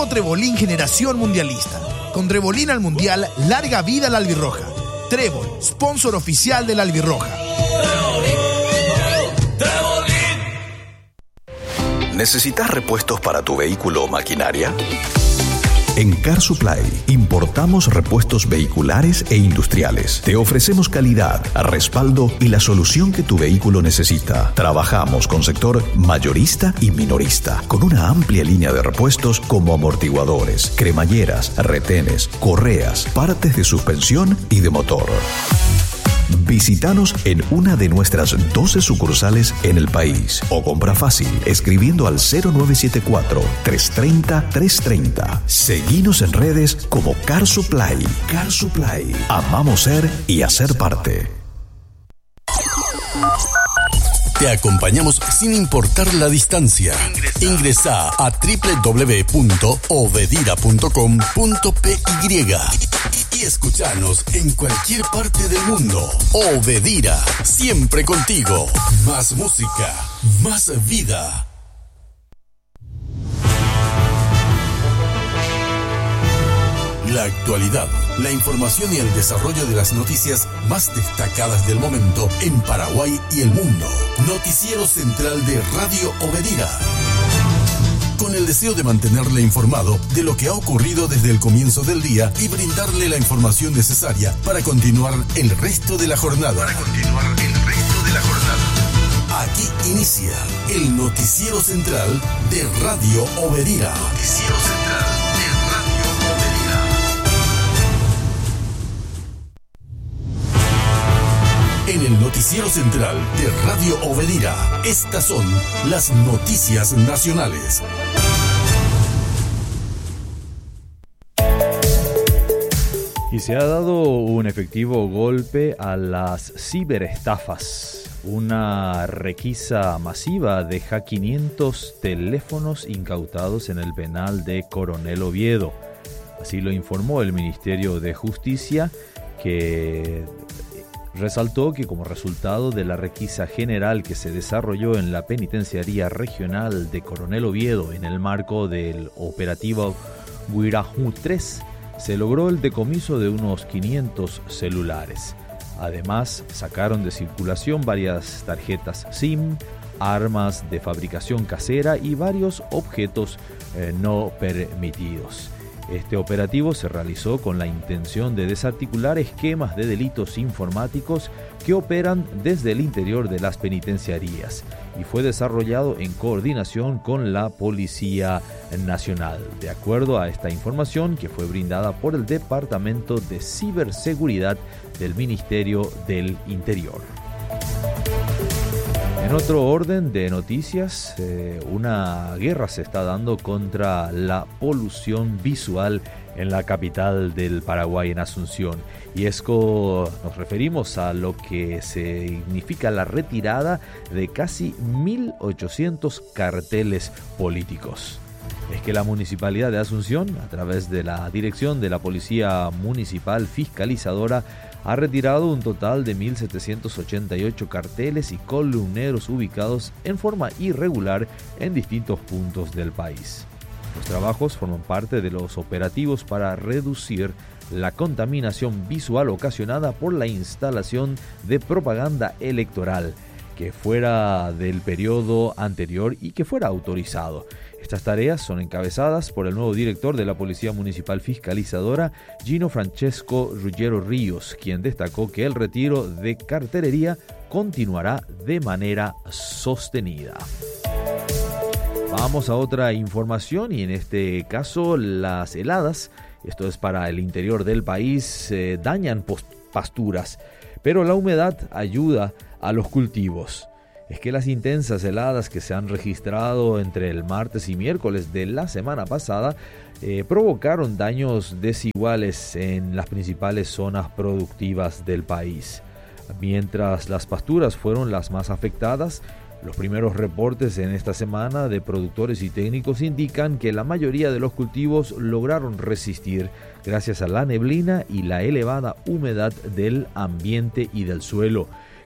Nuevo Trebolín Generación Mundialista. Con Trebolín al Mundial, larga vida al albirroja. Trébol, sponsor oficial del albirroja. ¿Necesitas repuestos para tu vehículo o maquinaria? En Car Supply importamos repuestos vehiculares e industriales. Te ofrecemos calidad, respaldo y la solución que tu vehículo necesita. Trabajamos con sector mayorista y minorista, con una amplia línea de repuestos como amortiguadores, cremalleras, retenes, correas, partes de suspensión y de motor. Visítanos en una de nuestras 12 sucursales en el país o compra fácil escribiendo al 0974-330-330. Seguinos en redes como Car Supply. Car Supply. Amamos ser y hacer parte. Te acompañamos sin importar la distancia. Ingresá a www.obedira.com.py y escuchanos en cualquier parte del mundo. Obedira, siempre contigo. Más música, más vida. La actualidad, la información y el desarrollo de las noticias más destacadas del momento en Paraguay y el mundo. Noticiero Central de Radio Obedira. Con el deseo de mantenerle informado de lo que ha ocurrido desde el comienzo del día y brindarle la información necesaria para continuar el resto de la jornada. Aquí inicia el Noticiero Central de Radio Obedira. Noticiero Central de Radio Obedira. En el Noticiero Central de Radio Obedira, estas son las noticias nacionales. Y se ha dado un efectivo golpe a las ciberestafas. Una requisa masiva deja 500 teléfonos incautados en el penal de Coronel Oviedo. Así lo informó el Ministerio de Justicia, que resaltó que como resultado de la requisa general que se desarrolló en la Penitenciaría Regional de Coronel Oviedo en el marco del operativo Guirajú 3, se logró el decomiso de unos 500 celulares. Además, sacaron de circulación varias tarjetas SIM, armas de fabricación casera y varios objetos no permitidos. Este operativo se realizó con la intención de desarticular esquemas de delitos informáticos que operan desde el interior de las penitenciarías y fue desarrollado en coordinación con la Policía Nacional, de acuerdo a esta información que fue brindada por el Departamento de Ciberseguridad del Ministerio del Interior. En otro orden de noticias, una guerra se está dando contra la polución visual en la capital del Paraguay, en Asunción. Y es que nos referimos a lo que significa la retirada de casi 1.800 carteles políticos. Es que la Municipalidad de Asunción, a través de la Dirección de la Policía Municipal Fiscalizadora, ha retirado un total de 1.788 carteles y columneros ubicados en forma irregular en distintos puntos del país. Los trabajos forman parte de los operativos para reducir la contaminación visual ocasionada por la instalación de propaganda electoral que fuera del periodo anterior y que fuera autorizado. Estas tareas son encabezadas por el nuevo director de la Policía Municipal Fiscalizadora, Gino Francesco Ruggiero Ríos, quien destacó que el retiro de cartelería continuará de manera sostenida. Vamos a otra información y en este caso las heladas, esto es para el interior del país, dañan pasturas, pero la humedad ayuda a los cultivos. Es que las intensas heladas que se han registrado entre el martes y miércoles de la semana pasada provocaron daños desiguales en las principales zonas productivas del país. Mientras las pasturas fueron las más afectadas, los primeros reportes en esta semana de productores y técnicos indican que la mayoría de los cultivos lograron resistir gracias a la neblina y la elevada humedad del ambiente y del suelo,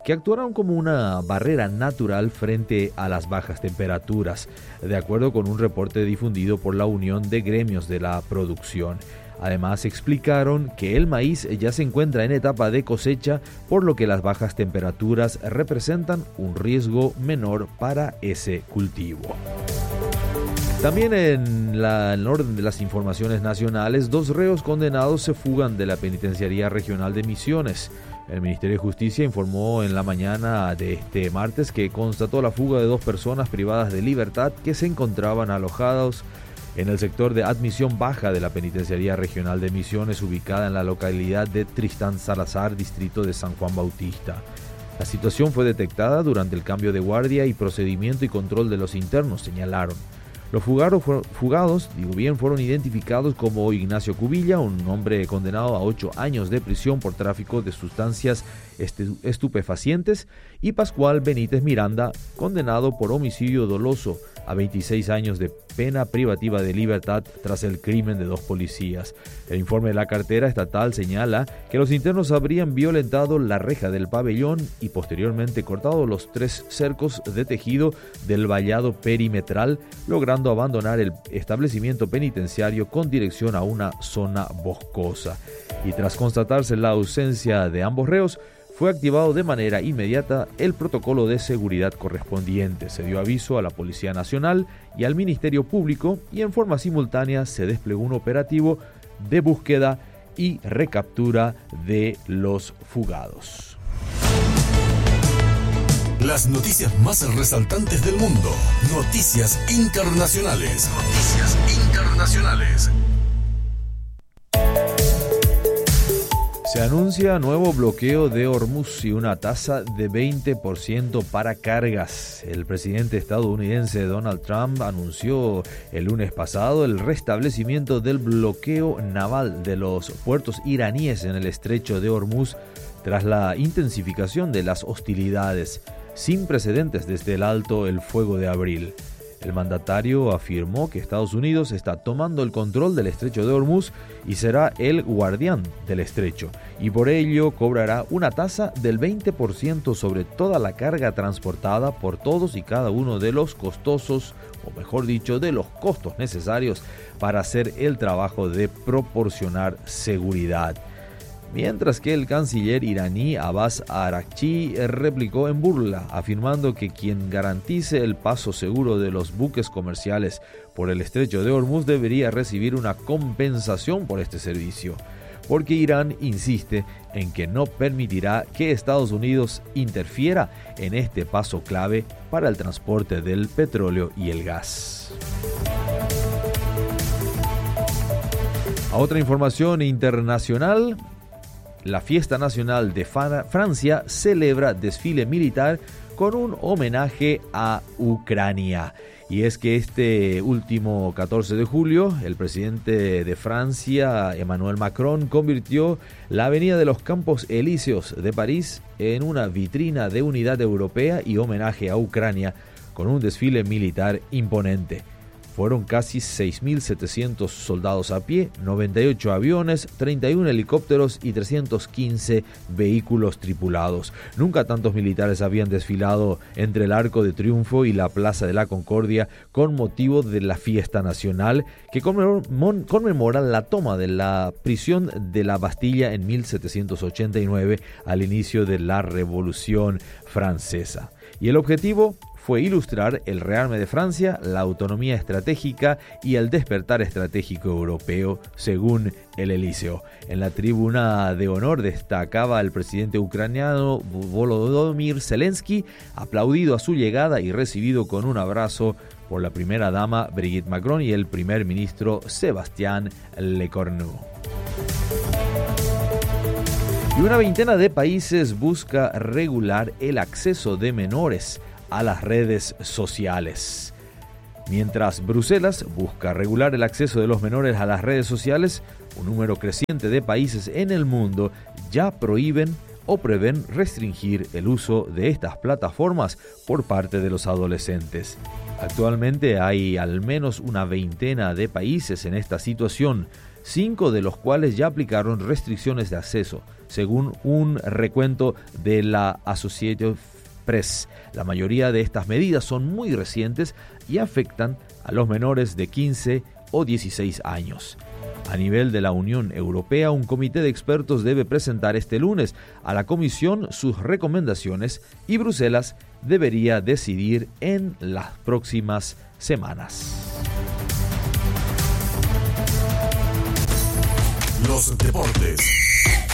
que actuaron como una barrera natural frente a las bajas temperaturas, de acuerdo con un reporte difundido por la Unión de Gremios de la Producción. Además, explicaron que el maíz ya se encuentra en etapa de cosecha, por lo que las bajas temperaturas representan un riesgo menor para ese cultivo. También en el orden de las informaciones nacionales, 2 reos condenados se fugan de la Penitenciaría Regional de Misiones. El Ministerio de Justicia informó en la mañana de este martes que constató la fuga de 2 personas privadas de libertad que se encontraban alojados en el sector de admisión baja de la Penitenciaría Regional de Misiones, ubicada en la localidad de Tristán Salazar, distrito de San Juan Bautista. La situación fue detectada durante el cambio de guardia y procedimiento y control de los internos, señalaron. Los fugados fueron identificados como Ignacio Cubilla, un hombre condenado a 8 años de prisión por tráfico de sustancias estupefacientes, y Pascual Benítez Miranda, condenado por homicidio doloso a 26 años de pena privativa de libertad tras el crimen de 2 policías. El informe de la cartera estatal señala que los internos habrían violentado la reja del pabellón y posteriormente cortado los 3 cercos de tejido del vallado perimetral, logrando abandonar el establecimiento penitenciario con dirección a una zona boscosa. Y tras constatarse la ausencia de ambos reos, fue activado de manera inmediata el protocolo de seguridad correspondiente. Se dio aviso a la Policía Nacional y al Ministerio Público, y en forma simultánea se desplegó un operativo de búsqueda y recaptura de los fugados. Las noticias más resaltantes del mundo. Noticias internacionales. Noticias internacionales. Se anuncia nuevo bloqueo de Hormuz y una tasa de 20% para cargas. El presidente estadounidense Donald Trump anunció el lunes pasado el restablecimiento del bloqueo naval de los puertos iraníes en el estrecho de Hormuz tras la intensificación de las hostilidades, sin precedentes desde el alto el fuego de abril. El mandatario afirmó que Estados Unidos está tomando el control del estrecho de Hormuz y será el guardián del estrecho, y por ello cobrará una tasa del 20% sobre toda la carga transportada por todos y cada uno de los costosos, o mejor dicho, de los costos necesarios para hacer el trabajo de proporcionar seguridad. Mientras que el canciller iraní Abbas Araghchi replicó en burla, afirmando que quien garantice el paso seguro de los buques comerciales por el estrecho de Hormuz debería recibir una compensación por este servicio, porque Irán insiste en que no permitirá que Estados Unidos interfiera en este paso clave para el transporte del petróleo y el gas. A otra información internacional, la fiesta nacional de Francia celebra desfile militar con un homenaje a Ucrania. Y es que este último 14 de julio, el presidente de Francia, Emmanuel Macron, convirtió la Avenida de los Campos Elíseos de París en una vitrina de unidad europea y homenaje a Ucrania con un desfile militar imponente. Fueron casi 6.700 soldados a pie, 98 aviones, 31 helicópteros y 315 vehículos tripulados. Nunca tantos militares habían desfilado entre el Arco de Triunfo y la Plaza de la Concordia con motivo de la fiesta nacional que conmemora la toma de la prisión de la Bastilla en 1789 al inicio de la Revolución Francesa. Y el objetivo fue ilustrar el rearme de Francia, la autonomía estratégica y el despertar estratégico europeo, según el Elíseo. En la tribuna de honor destacaba el presidente ucraniano Volodymyr Zelensky, aplaudido a su llegada y recibido con un abrazo por la primera dama Brigitte Macron y el primer ministro Sébastien Lecornu. Y una veintena de países busca regular el acceso de menores a las redes sociales. Mientras Bruselas busca regular el acceso de los menores a las redes sociales, un número creciente de países en el mundo ya prohíben o prevén restringir el uso de estas plataformas por parte de los adolescentes. Actualmente hay al menos una veintena de países en esta situación, 5 de los cuales ya aplicaron restricciones de acceso, según un recuento de la Associated Press. La mayoría de estas medidas son muy recientes y afectan a los menores de 15 o 16 años. A nivel de la Unión Europea, un comité de expertos debe presentar este lunes a la Comisión sus recomendaciones y Bruselas debería decidir en las próximas semanas. Los deportes.